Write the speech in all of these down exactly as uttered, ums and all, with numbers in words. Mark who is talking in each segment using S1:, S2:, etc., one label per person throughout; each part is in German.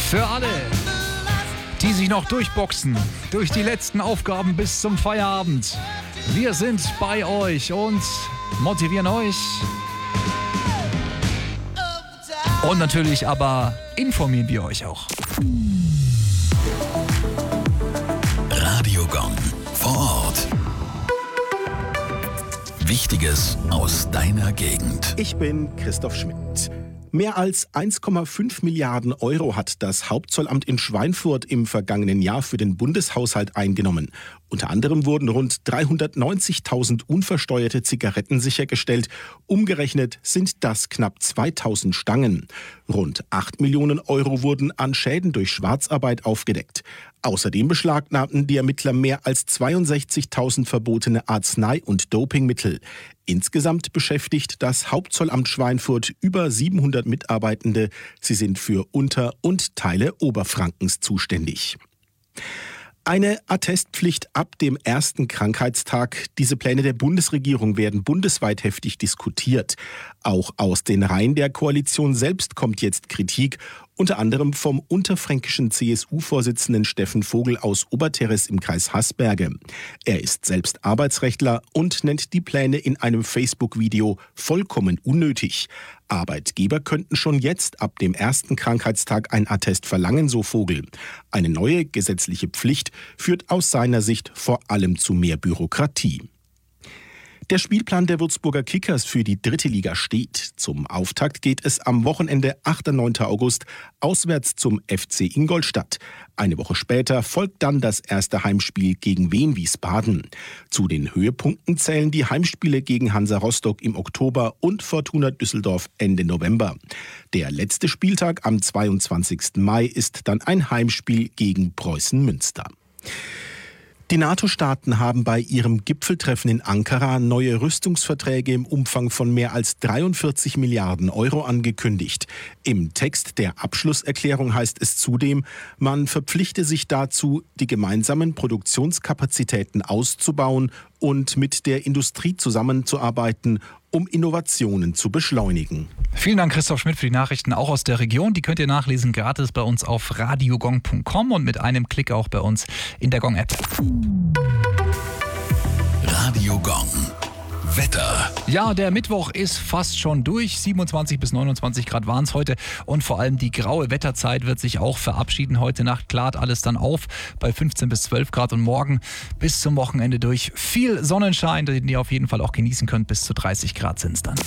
S1: Für alle, die sich noch durchboxen, durch die letzten Aufgaben bis zum Feierabend. Wir sind bei euch und motivieren euch. Und natürlich aber informieren wir euch auch.
S2: Radio Gong vor Ort. Wichtiges aus deiner Gegend.
S3: Ich bin Christoph Schmidt. Mehr als eins Komma fünf Milliarden Euro hat das Hauptzollamt in Schweinfurt im vergangenen Jahr für den Bundeshaushalt eingenommen. Unter anderem wurden rund dreihundertneunzigtausend unversteuerte Zigaretten sichergestellt. Umgerechnet sind das knapp zweitausend Stangen. Rund acht Millionen Euro wurden an Schäden durch Schwarzarbeit aufgedeckt. Außerdem beschlagnahmten die Ermittler mehr als zweiundsechzigtausend verbotene Arznei- und Dopingmittel. Insgesamt beschäftigt das Hauptzollamt Schweinfurt über siebenhundert Mitarbeitende. Sie sind für Unter- und Teile Oberfrankens zuständig. Eine Attestpflicht ab dem ersten Krankheitstag. Diese Pläne der Bundesregierung werden bundesweit heftig diskutiert. Auch aus den Reihen der Koalition selbst kommt jetzt Kritik, unter anderem vom unterfränkischen C S U-Vorsitzenden Steffen Vogel aus Oberterres im Kreis Haßberge. Er ist selbst Arbeitsrechtler und nennt die Pläne in einem Facebook-Video vollkommen unnötig. Arbeitgeber könnten schon jetzt ab dem ersten Krankheitstag ein Attest verlangen, so Vogel. Eine neue gesetzliche Pflicht führt aus seiner Sicht vor allem zu mehr Bürokratie. Der Spielplan der Würzburger Kickers für die dritte Liga steht. Zum Auftakt geht es am Wochenende achter und neunter August auswärts zum F C Ingolstadt. Eine Woche später folgt dann das erste Heimspiel gegen Wien Wiesbaden. Zu den Höhepunkten zählen die Heimspiele gegen Hansa Rostock im Oktober und Fortuna Düsseldorf Ende November. Der letzte Spieltag am zweiundzwanzigsten Mai ist dann ein Heimspiel gegen Preußen Münster. Die NATO-Staaten haben bei ihrem Gipfeltreffen in Ankara neue Rüstungsverträge im Umfang von mehr als dreiundvierzig Milliarden Euro angekündigt. Im Text der Abschlusserklärung heißt es zudem, man verpflichte sich dazu, die gemeinsamen Produktionskapazitäten auszubauen und mit der Industrie zusammenzuarbeiten, um Innovationen zu beschleunigen.
S1: Vielen Dank, Christoph Schmidt, für die Nachrichten auch aus der Region. Die könnt ihr nachlesen gratis bei uns auf radiogong punkt com und mit einem Klick auch bei uns in der Gong-App.
S2: Radio Gong. Wetter.
S1: Ja, der Mittwoch ist fast schon durch. siebenundzwanzig bis neunundzwanzig Grad waren es heute. Und vor allem die graue Wetterzeit wird sich auch verabschieden. Heute Nacht klart alles dann auf bei fünfzehn bis zwölf Grad. Und morgen bis zum Wochenende durch viel Sonnenschein, den ihr auf jeden Fall auch genießen könnt. Bis zu dreißig Grad sind es dann.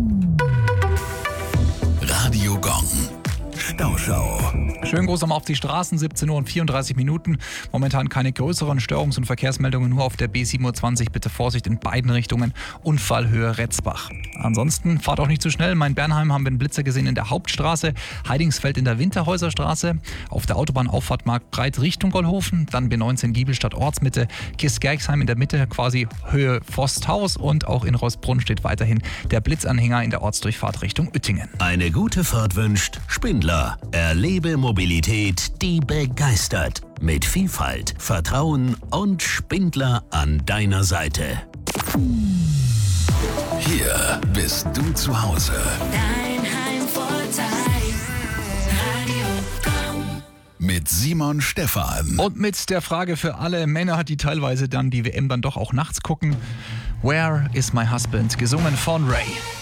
S2: Radio Gong. Stauschau.
S1: Schönen Gruß auf die Straßen, siebzehn Uhr und vierunddreißig Minuten. Momentan keine größeren Störungs- und Verkehrsmeldungen, nur auf der B siebenundzwanzig. Bitte Vorsicht in beiden Richtungen. Unfallhöhe Retzbach. Ansonsten fahrt auch nicht zu schnell. In Main-Bernheim haben wir einen Blitzer gesehen in der Hauptstraße. Heidingsfeld in der Winterhäuserstraße. Auf der Autobahnauffahrt Marktbreit Richtung Gollhofen. Dann B neunzehn Giebelstadt Ortsmitte. Kirchgergsheim in der Mitte, quasi Höhe Forsthaus. Und auch in Rossbrunn steht weiterhin der Blitzanhänger in der Ortsdurchfahrt Richtung Uettingen.
S2: Eine gute Fahrt wünscht Spindler. Erlebe Mobilität, die begeistert. Mit Vielfalt, Vertrauen und Spindler an deiner Seite. Hier bist du zu Hause.
S4: Dein Heimvorteil. Radio Gong.
S2: Mit Simon Stephan.
S1: Und mit der Frage für alle Männer, die teilweise dann die W M dann doch auch nachts gucken. Where is my husband? Gesungen von Ray.